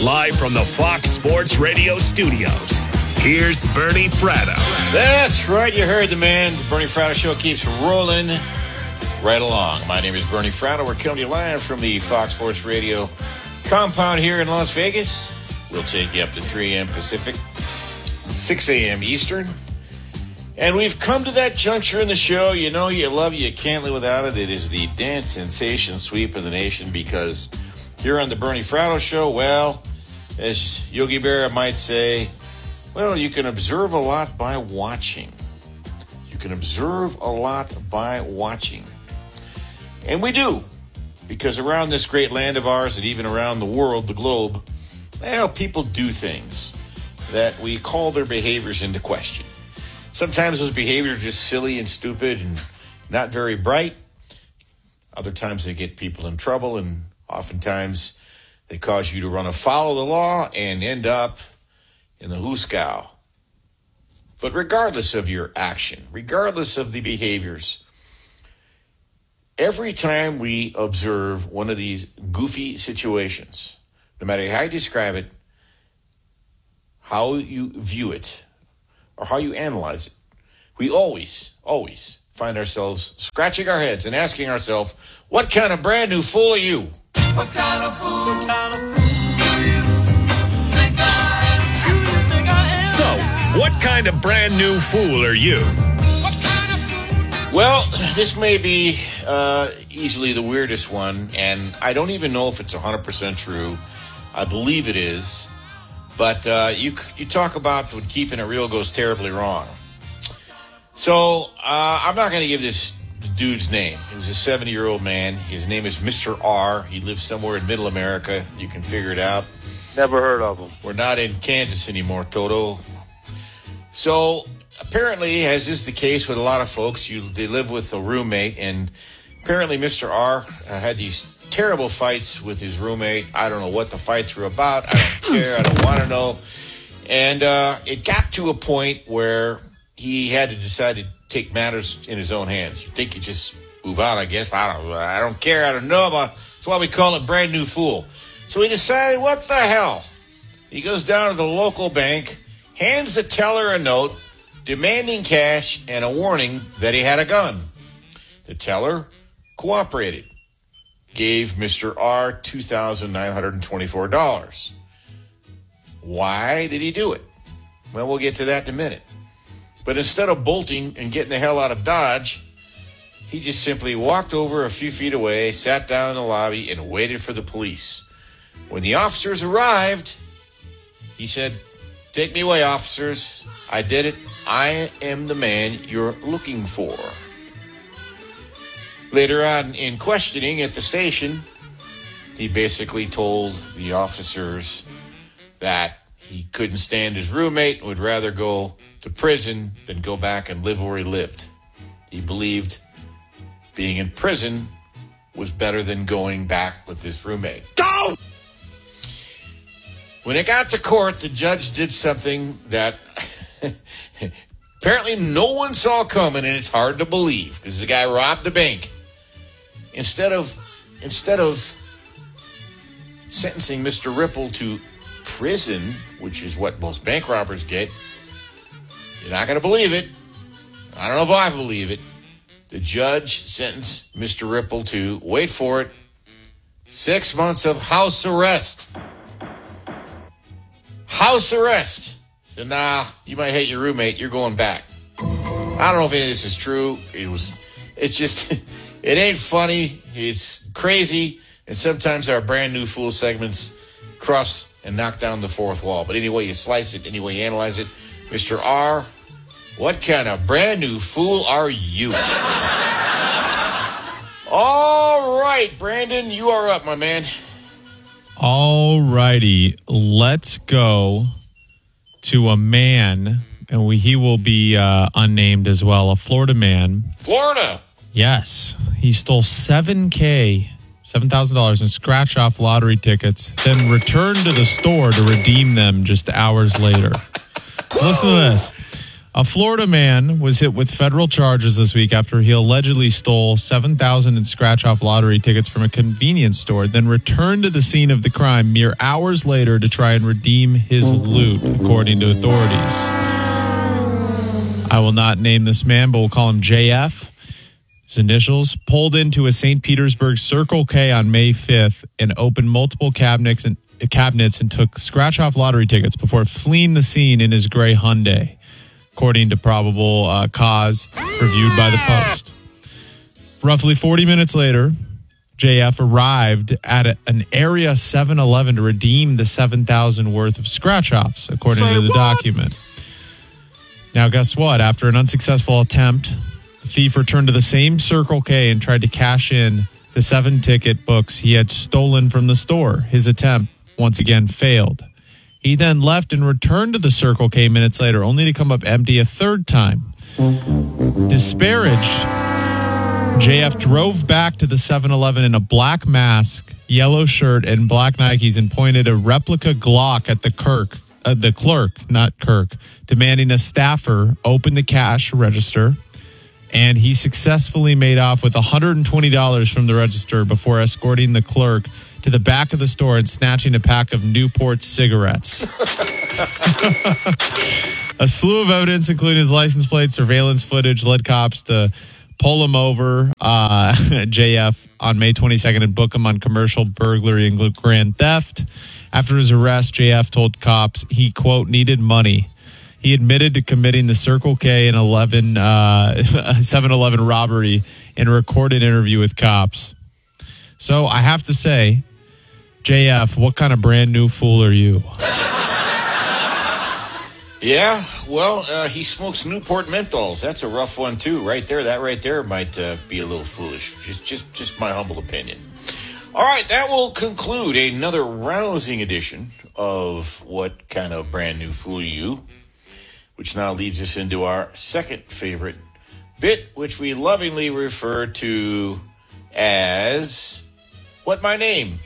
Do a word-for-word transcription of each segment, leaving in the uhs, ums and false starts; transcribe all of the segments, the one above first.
Live from the Fox Sports Radio studios, here's Bernie Fratto. That's right, you heard the man. The Bernie Fratto Show keeps rolling right along. My name is Bernie Fratto. We're coming to you live from the Fox Sports Radio compound here in Las Vegas. We'll take you up to three a.m. Pacific, six a.m. Eastern. And we've come to that juncture in the show. You know, you love it, you can't live without it. It is the dance sensation sweep of the nation, because here on the Bernie Fratto Show, well, as Yogi Berra might say, well, you can observe a lot by watching. You can observe a lot by watching. And we do, because around this great land of ours and even around the world, the globe, well, people do things that we call their behaviors into question. Sometimes those behaviors are just silly and stupid and not very bright. Other times they get people in trouble, and oftentimes they cause you to run afoul of the law and end up in the hooskow. But regardless of your action, regardless of the behaviors, every time we observe one of these goofy situations, no matter how you describe it, how you view it, or how you analyze it, we always, always find ourselves scratching our heads and asking ourselves, what kind of brand new fool are you? What kind of fool, what kind of fool do you think I am? Do you think I am? So, what kind of brand new fool are you? What kind of fool? Well, this may be uh, easily the weirdest one, and I don't even know if it's one hundred percent true. I believe it is. But uh, you you talk about when keeping it real goes terribly wrong. So uh, I'm not going to give this dude's name. He was a seventy-year-old man. His name is Mister R. He lives somewhere in Middle America. You can figure it out. Never heard of him. We're not in Kansas anymore, Toto. So apparently, as is the case with a lot of folks, you they live with a roommate, and apparently Mister R. Uh, had these terrible fights with his roommate. I don't know what the fights were about. I don't care. I don't want to know. And uh, it got to a point where he had to decide to take matters in his own hands. You think you just move out, I guess. I don't, I don't care. I don't know about. That's why we call it brand new fool. So he decided, what the hell? He goes down to the local bank, hands the teller a note demanding cash and a warning that he had a gun. The teller cooperated. Gave Mister R two thousand nine hundred twenty-four dollars. Why did he do it? Well, we'll get to that in a minute. But instead of bolting and getting the hell out of Dodge, he just simply walked over a few feet away, sat down in the lobby, and waited for the police. When the officers arrived, he said, "Take me away, officers. I did it. I am the man you're looking for." Later on in questioning at the station, he basically told the officers that he couldn't stand his roommate and would rather go to prison than go back and live where he lived. He believed being in prison was better than going back with his roommate. Go! When it got to court, the judge did something that apparently no one saw coming, and it's hard to believe because the guy robbed the bank. Instead of instead of sentencing Mister Ripple to prison, which is what most bank robbers get, you're not going to believe it. I don't know if I believe it. The judge sentenced Mister Ripple to, wait for it, six months of house arrest. House arrest. So, nah, you might hate your roommate. You're going back. I don't know if any of this is true. It was. It's just. It ain't funny. It's crazy. And sometimes our brand new fool segments cross and knock down the fourth wall. But anyway you slice it, anyway you analyze it, Mister R, what kind of brand new fool are you? All right, Brandon, you are up, my man. All righty. Let's go to a man, and we, he will be uh, unnamed as well, a Florida man. Florida. Yes. He stole seven K, seven thousand dollars in scratch-off lottery tickets, then returned to the store to redeem them just hours later. Listen to this. A Florida man was hit with federal charges this week after he allegedly stole seven thousand in scratch-off lottery tickets from a convenience store, then returned to the scene of the crime mere hours later to try and redeem his loot, according to authorities. I will not name this man, but we'll call him J F. His initials, pulled into a Saint Petersburg Circle K on May fifth and opened multiple cabinets and, cabinets and took scratch-off lottery tickets before fleeing the scene in his gray Hyundai, according to probable uh, cause reviewed by the Post. Roughly forty minutes later, J F arrived at a, an area seven eleven to redeem the seven thousand dollars worth of scratch-offs, according Say to the what? document. Now, guess what? After an unsuccessful attempt, the thief returned to the same Circle K and tried to cash in the seven ticket books he had stolen from the store. His attempt, once again, failed. He then left and returned to the Circle K minutes later, only to come up empty a third time. Disparaged, J F drove back to the seven eleven in a black mask, yellow shirt, and black Nikes and pointed a replica Glock at the Kirk, uh, the clerk, not Kirk, demanding a staffer open the cash register. And he successfully made off with one hundred twenty dollars from the register before escorting the clerk to the back of the store and snatching a pack of Newport cigarettes. A slew of evidence, including his license plate, surveillance footage, led cops to pull him over, uh, J F, on May twenty-second and book him on commercial burglary and grand theft. After his arrest, J F told cops he, quote, needed money. He admitted to committing the Circle K and eleven, uh, seven eleven robbery in a recorded interview with cops. So I have to say, J F, what kind of brand new fool are you? Yeah, well, uh, he smokes Newport menthols. That's a rough one too, right there. That right there might uh, be a little foolish. Just, just, just my humble opinion. All right, that will conclude another rousing edition of What Kind of Brand New Fool Are You? Which now leads us into our second favorite bit, which we lovingly refer to as What My Name.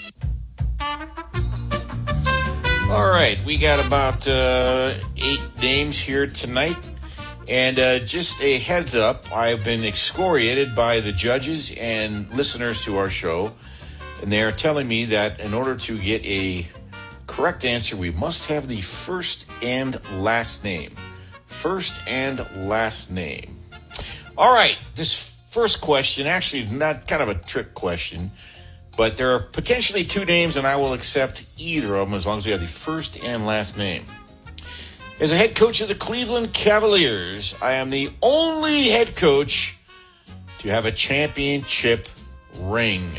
All right, we got about uh, eight names here tonight. And uh, just a heads up, I've been excoriated by the judges and listeners to our show. And they are telling me that in order to get a correct answer, we must have the first and last name. First and last name. All right, this first question, actually not kind of a trick question, but there are potentially two names, and I will accept either of them as long as we have the first and last name. As a head coach of the Cleveland Cavaliers, I am the only head coach to have a championship ring.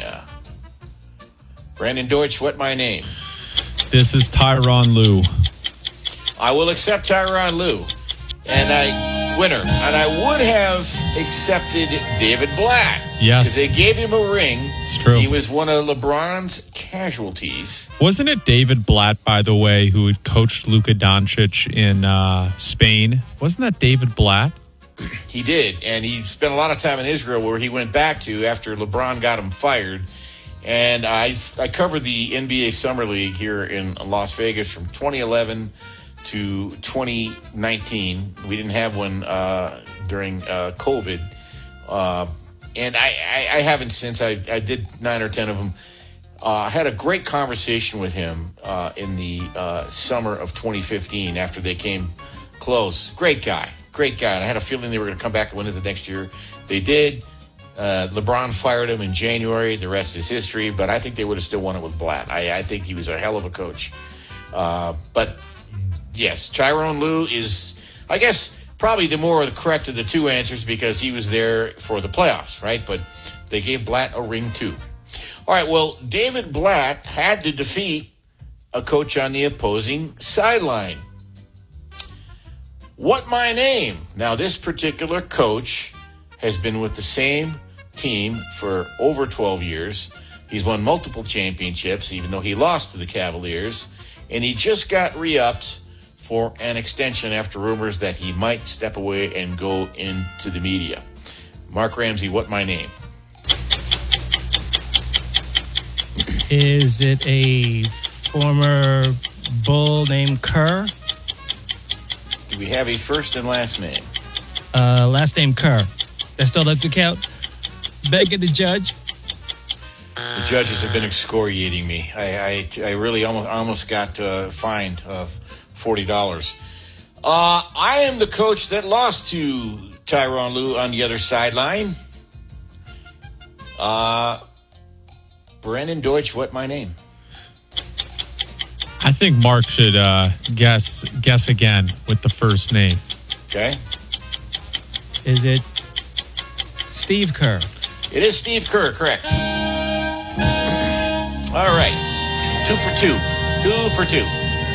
Brandon Deutsch, what my name? This is Tyronn Lue. I will accept Tyronn Lue. And I, winner. And I would have accepted David Blatt. Yes. Because they gave him a ring. It's true. He was one of LeBron's casualties. Wasn't it David Blatt, by the way, who had coached Luka Doncic in uh, Spain? Wasn't that David Blatt? He did. And he spent a lot of time in Israel, where he went back to after LeBron got him fired. And I I covered the N B A Summer League here in Las Vegas from twenty eleven to twenty nineteen. We didn't have one uh, during uh, COVID. Uh, and I, I, I haven't since. I, I did nine or ten of them. Uh, I had a great conversation with him uh, in the uh, summer of twenty fifteen after they came close. Great guy. Great guy. And I had a feeling they were going to come back and win it the next year. They did. Uh, LeBron fired him in January. The rest is history. But I think they would have still won it with Blatt. I, I think he was a hell of a coach. Uh, but, yes, Tyronn Lue is, I guess, probably the more correct of the two answers because he was there for the playoffs, right? But they gave Blatt a ring, too. All right, well, David Blatt had to defeat a coach on the opposing sideline. What my name? Now, this particular coach has been with the same team for over twelve years. He's won multiple championships, even though he lost to the Cavaliers. And he just got re-upped for an extension after rumors that he might step away and go into the media. Mark Ramsey, what my name? Is it a former Bull named Kerr? Do we have a first and last name? Uh, last name Kerr. That still up to count? Begging the judge. The judges have been excoriating me. I I, I really almost almost got uh, fined uh, forty dollars. Uh, I am the coach that lost to Tyronn Lue on the other sideline. Uh, Brandon Deutsch, what my name? I think Mark should uh, guess guess again with the first name. Okay. Is it Steve Kerr? It is Steve Kerr, correct. All right. Two for two. Two for two.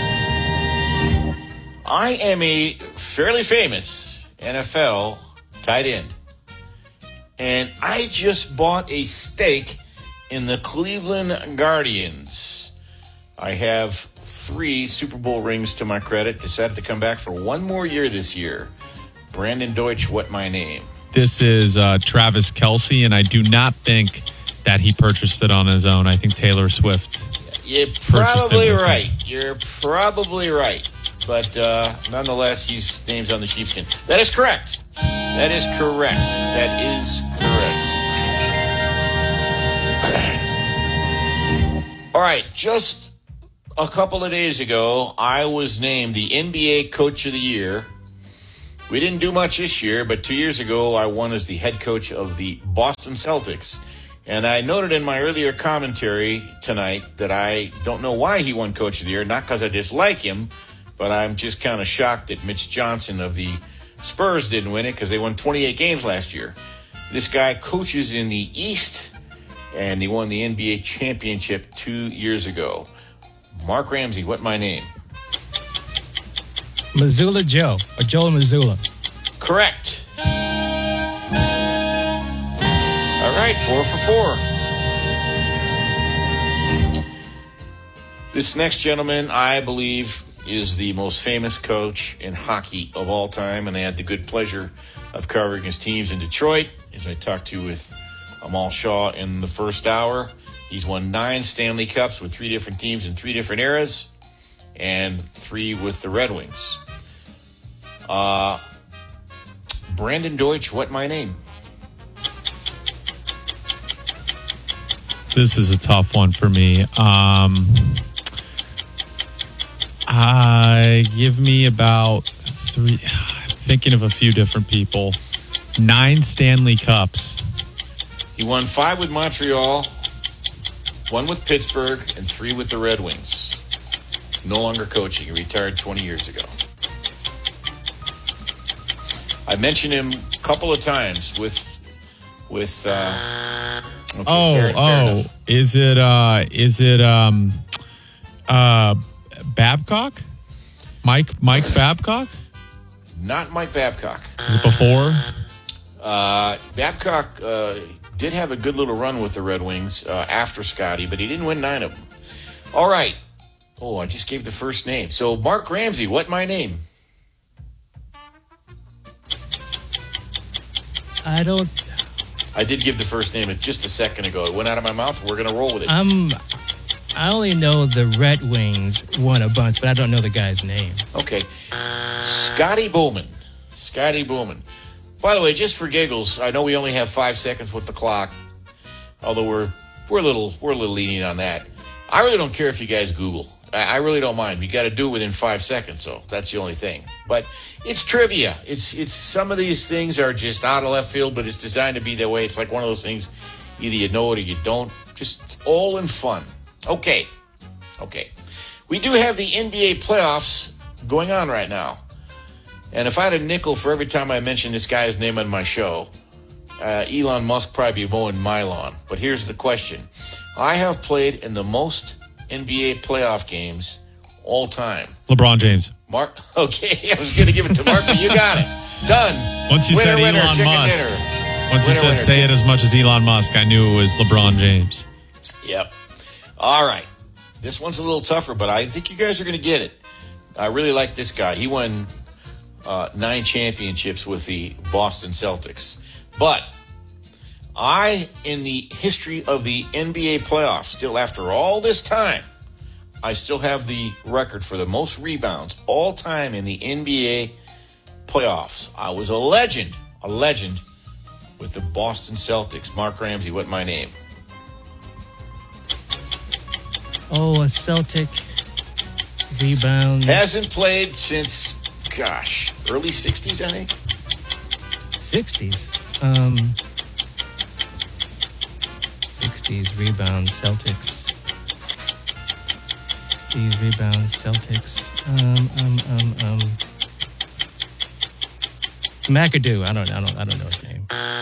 I am a fairly famous N F L tight end. And I just bought a stake in the Cleveland Guardians. I have three Super Bowl rings to my credit. Decided to come back for one more year this year. Brandon Deutsch, what my name? This is uh, Travis Kelce, and I do not think that he purchased it on his own. I think Taylor Swift. You're probably right. You're probably right. But uh, nonetheless, his name's on the sheepskin. That is correct. That is correct. That is correct. All right, just a couple of days ago, I was named the N B A Coach of the Year. We didn't do much this year, but two years ago, I won as the head coach of the Boston Celtics. And I noted in my earlier commentary tonight that I don't know why he won Coach of the Year, not because I dislike him, but I'm just kind of shocked that Mitch Johnson of the Spurs didn't win it because they won twenty-eight games last year. This guy coaches in the East, and he won the N B A championship two years ago. Mark Ramsey, what my name? Missoula Joe, or Joel Missoula. Correct. All right, four for four. This next gentleman, I believe, is the most famous coach in hockey of all time, and I had the good pleasure of covering his teams in Detroit, as I talked to with Amal Shaw in the first hour. He's won nine Stanley Cups with three different teams in three different eras, and three with the Red Wings. Uh, Brandon Deutsch, what my name? This is a tough one for me. Um, I give me about three. I'm thinking of a few different people. Nine Stanley Cups. He won five with Montreal, one with Pittsburgh, and three with the Red Wings. No longer coaching. He retired twenty years ago. I mentioned him a couple of times with with. Uh, okay, oh, fair, oh, fair enough. is it? Uh, is it? Um, uh, Babcock, Mike Mike Babcock. Not Mike Babcock. Was it before? Uh, Babcock uh, did have a good little run with the Red Wings uh, after Scotty, but he didn't win nine of them. All right. Oh, I just gave the first name. So Mark Ramsey, what my name? I don't. I did give the first name just a second ago. It went out of my mouth. We're going to roll with it. I'm. I only know the Red Wings won a bunch, but I don't know the guy's name. Okay. Scotty Bowman. Scotty Bowman. By the way, just for giggles, I know we only have five seconds with the clock, although we're we're a little we're a little lenient on that. I really don't care if you guys Google. I, I really don't mind. You got to do it within five seconds, so that's the only thing. But it's trivia. It's it's some of these things are just out of left field, but it's designed to be that way. It's like one of those things, either you know it or you don't. Just it's all in fun. Okay. Okay. We do have the N B A playoffs going on right now. And if I had a nickel for every time I mention this guy's name on my show, uh, Elon Musk probably be mowing my lawn. But here's the question. I have played in the most N B A playoff games all time. LeBron James. Mark, okay, I was going to give it to Mark, but you got it. Done. Once you Winner, said winner, Elon chicken Musk. dinner. Once you Winner, said winner, say chicken- it as much as Elon Musk, I knew it was LeBron James. Yep. All right. This one's a little tougher, but I think you guys are going to get it. I really like this guy. He won uh, nine championships with the Boston Celtics. But I, in the history of the N B A playoffs, still after all this time, I still have the record for the most rebounds all time in the N B A playoffs. I was a legend, a legend with the Boston Celtics. Mark Ramsey, what my name? Oh, a Celtic rebound. Hasn't played since, gosh, early sixties, I think. sixties. Um, sixties rebound Celtics. sixties rebound Celtics. Um, um, um, um. McAdoo. I don't. I don't. I don't know his name.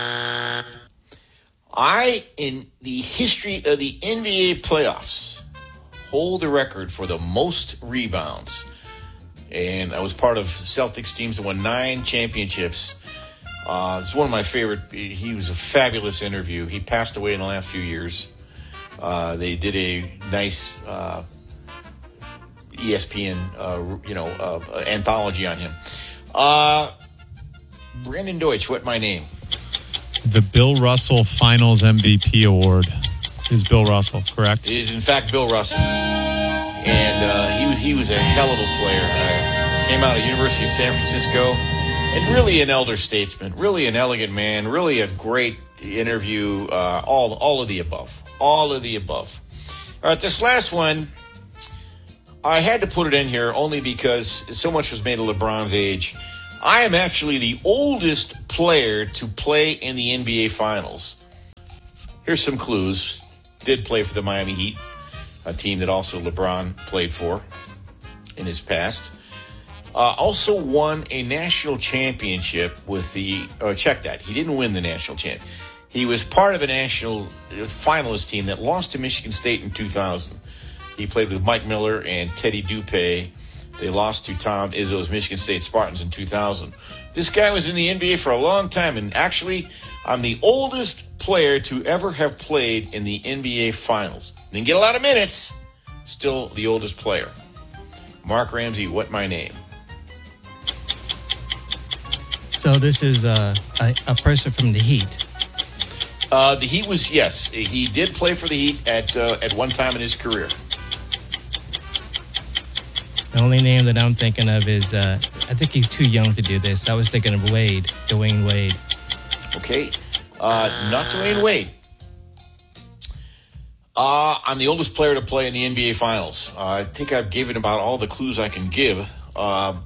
I, in the history of the N B A playoffs, hold the record for the most rebounds. And I was part of Celtics teams that won nine championships. Uh, it's one of my favorite. He was a fabulous interview. He passed away in the last few years. Uh, they did a nice uh, E S P N, uh, you know, uh, anthology on him. Uh, Brandon Deutsch, what my name? The Bill Russell Finals M V P Award is Bill Russell, correct? It is, in fact, Bill Russell. And uh, he, he was a hell of a player. Uh, came out of the University of San Francisco. And really an elder statesman, really an elegant man, really a great interview, uh, all, all of the above. All of the above. All right, this last one, I had to put it in here only because so much was made of LeBron's age. I am actually the oldest player to play in the N B A Finals. Here's some clues. Did play for the Miami Heat, a team that also LeBron played for in his past. Uh, also won a national championship with the, oh, check that, he didn't win the national champ. He was part of a national finalist team that lost to Michigan State in two thousand. He played with Mike Miller and Teddy Dupay. They lost to Tom Izzo's Michigan State Spartans in two thousand. This guy was in the N B A for a long time, and actually, I'm the oldest player to ever have played in the N B A Finals. Didn't get a lot of minutes, still the oldest player. Mark Ramsey, what my name? So this is uh, a, a person from the Heat. Uh, the Heat was, yes, he did play for the Heat at uh, at one time in his career. The only name that I'm thinking of is, uh, I think he's too young to do this. I was thinking of Wade, Dwayne Wade. Okay, uh, not Dwayne Wade. Uh, I'm the oldest player to play in the N B A Finals. Uh, I think I've given about all the clues I can give. Uh,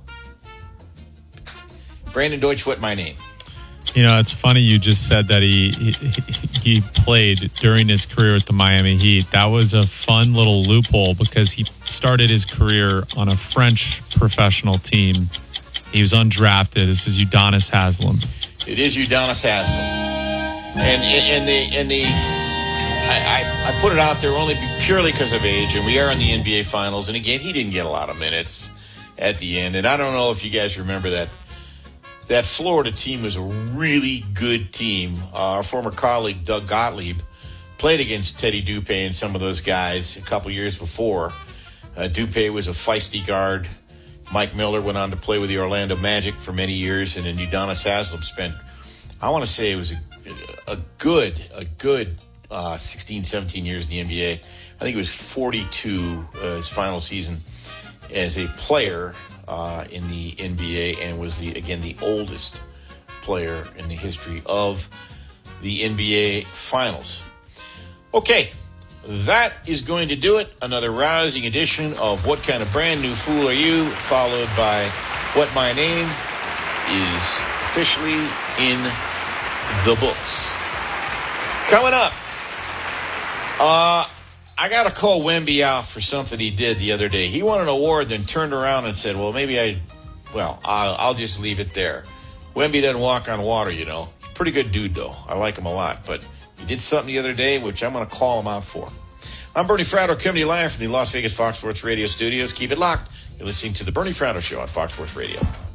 Brandon Deutsch, what my name? You know, it's funny you just said that he, he he played during his career with the Miami Heat. That was a fun little loophole because he started his career on a French professional team. He was undrafted. This is Udonis Haslem. It is Udonis Haslem. And and the and the I, I, I put it out there only purely because of age, and we are in the N B A Finals. And again, he didn't get a lot of minutes at the end. And I don't know if you guys remember that. That Florida team was a really good team. Uh, our former colleague, Doug Gottlieb, played against Teddy Dupay and some of those guys a couple years before. Uh, Dupay was a feisty guard. Mike Miller went on to play with the Orlando Magic for many years, and then Udonis Haslem spent, I want to say it was a, a good, a good uh, sixteen, seventeen years in the N B A. I think it was forty-two uh, his final season as a player Uh, in the N B A, and was the again the oldest player in the history of the N B A Finals. Okay, that is going to do it. Another rousing edition of What Kind of Brand New Fool Are You? Followed by What My Name is officially in the books. Coming up, uh. I got to call Wemby out for something he did the other day. He won an award, then turned around and said, well, maybe I, well, I'll, I'll just leave it there. Wemby doesn't walk on water, you know. Pretty good dude, though. I like him a lot. But he did something the other day, which I'm going to call him out for. I'm Bernie Fratto, coming to you live from the Las Vegas Fox Sports Radio studios. Keep it locked. You're listening to The Bernie Fratto Show on Fox Sports Radio.